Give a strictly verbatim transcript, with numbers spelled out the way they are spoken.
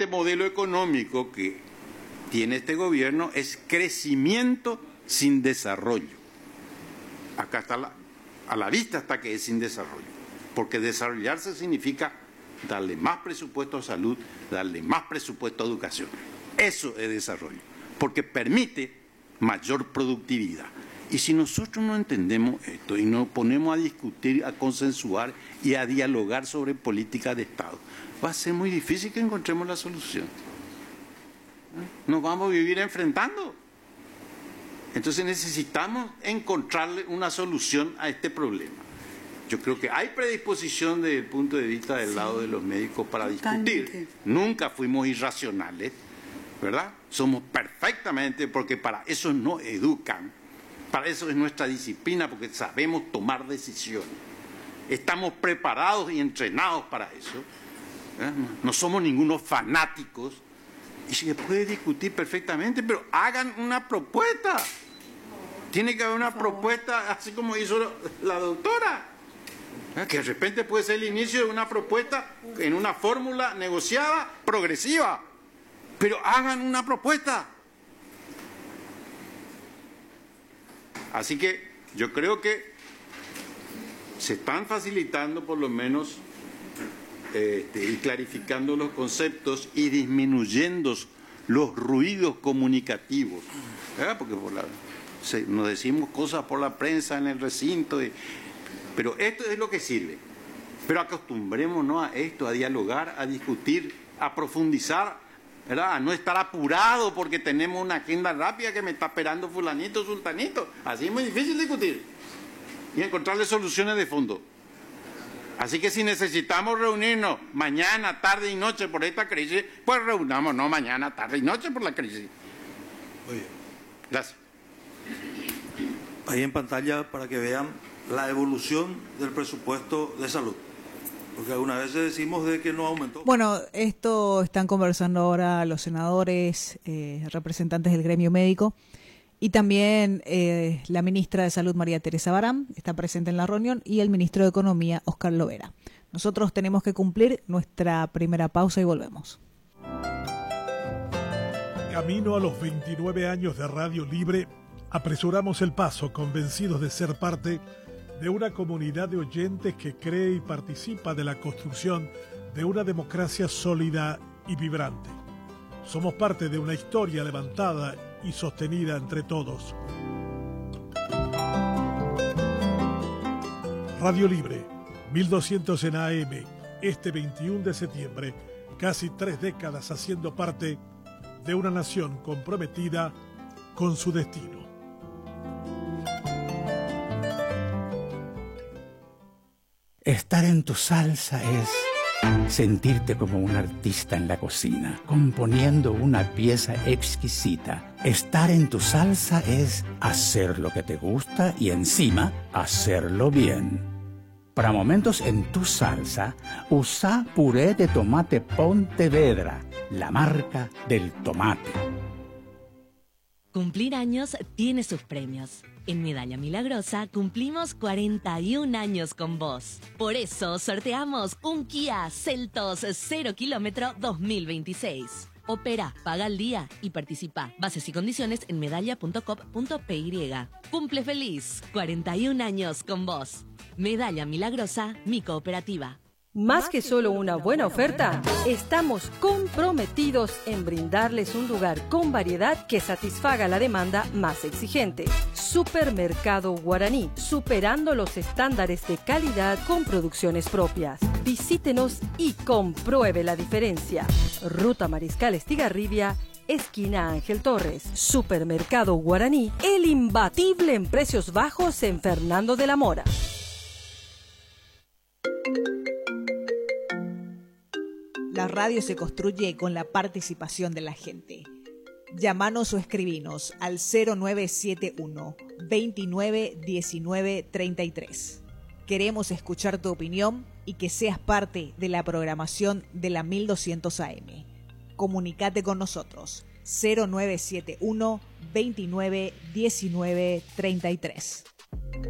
este modelo económico que tiene este gobierno es crecimiento sin desarrollo. Acá está la, a la vista está que es sin desarrollo, porque desarrollarse significa darle más presupuesto a salud, darle más presupuesto a educación. Eso es desarrollo, porque permite mayor productividad. Y si nosotros no entendemos esto y nos ponemos a discutir, a consensuar y a dialogar sobre política de Estado, va a ser muy difícil que encontremos la solución. Nos vamos a vivir enfrentando. Entonces necesitamos encontrarle una solución a este problema. Yo creo que hay predisposición desde el punto de vista del sí. lado de los médicos para Totalmente. discutir. Nunca fuimos irracionales, ¿verdad? Somos perfectamente, porque para eso nos educan. Para eso es nuestra disciplina, porque sabemos tomar decisiones. Estamos preparados y entrenados para eso. ¿eh? No somos ningunos fanáticos. Y se puede discutir perfectamente, pero hagan una propuesta. Tiene que haber una propuesta, así como hizo la doctora. ¿eh? Que de repente puede ser el inicio de una propuesta en una fórmula negociada, progresiva. Pero hagan una propuesta. Así que yo creo que se están facilitando por lo menos este, y clarificando los conceptos y disminuyendo los ruidos comunicativos. ¿verdad? Porque por la, se, nos decimos cosas por la prensa en el recinto, y, pero esto es lo que sirve. Pero acostumbrémonos a esto, a dialogar, a discutir, a profundizar, ¿verdad? A no estar apurado porque tenemos una agenda rápida que me está esperando fulanito, sultanito. Así es muy difícil discutir y encontrarle soluciones de fondo. Así que si necesitamos reunirnos mañana, tarde y noche por esta crisis, pues reunámonos mañana, tarde y noche por la crisis. Muy bien. Gracias. Ahí en pantalla para que vean la evolución del presupuesto de salud. Porque algunas veces decimos de que no aumentó. Bueno, esto están conversando ahora los senadores, eh, representantes del gremio médico, y también eh, la ministra de Salud, María Teresa Barán, está presente en la reunión, y el ministro de Economía, Óscar Lovera. Nosotros tenemos que cumplir nuestra primera pausa y volvemos. Camino a los veintinueve años de Radio Libre, apresuramos el paso, convencidos de ser parte de una comunidad de oyentes que cree y participa de la construcción de una democracia sólida y vibrante. Somos parte de una historia levantada y sostenida entre todos. Radio Libre, mil doscientos en A M, este veintiuno de septiembre, casi tres décadas haciendo parte de una nación comprometida con su destino. Estar en tu salsa es sentirte como un artista en la cocina, componiendo una pieza exquisita. Estar en tu salsa es hacer lo que te gusta y encima hacerlo bien. Para momentos en tu salsa, usa puré de tomate Pontevedra, la marca del tomate. Cumplir años tiene sus premios. En Medalla Milagrosa cumplimos cuarenta y un años con vos. Por eso sorteamos un Kia Seltos cero kilómetro dos mil veintiséis. Opera, paga al día y participa. Bases y condiciones en medalla punto com punto p y. Cumple feliz, cuarenta y un años con vos. Medalla Milagrosa, mi cooperativa. Más que solo una buena oferta, estamos comprometidos en brindarles un lugar con variedad que satisfaga la demanda más exigente. Supermercado Guaraní, superando los estándares de calidad con producciones propias. Visítenos y compruebe la diferencia. Ruta Mariscal Estigarribia, esquina Ángel Torres. Supermercado Guaraní, el imbatible en precios bajos en Fernando de la Mora. La radio se construye con la participación de la gente. Llámanos o escribinos al cero nueve siete uno, veintinueve diecinueve treinta y tres. Queremos escuchar tu opinión y que seas parte de la programación de la mil doscientos A M. Comunicate con nosotros cero nueve siete uno, veintinueve diecinueve treinta y tres.